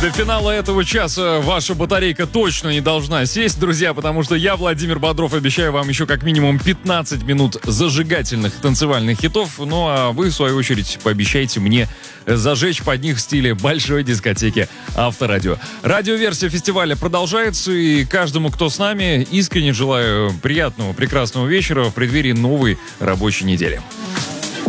До финала этого часа ваша батарейка точно не должна сесть, друзья, потому что я, Владимир Бодров, обещаю вам еще как минимум 15 минут зажигательных танцевальных хитов. Ну а вы, в свою очередь, пообещайте мне зажечь под них в стиле большой дискотеки Авторадио. Радиоверсия фестиваля продолжается, и каждому, кто с нами, искренне желаю приятного, прекрасного вечера в преддверии новой рабочей недели.